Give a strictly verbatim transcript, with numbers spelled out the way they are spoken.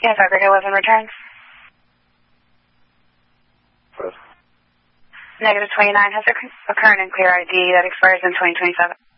Yes, our grade eleven returns. What? Negative twenty-nine has a, a current and clear I D that expires in twenty twenty-seven.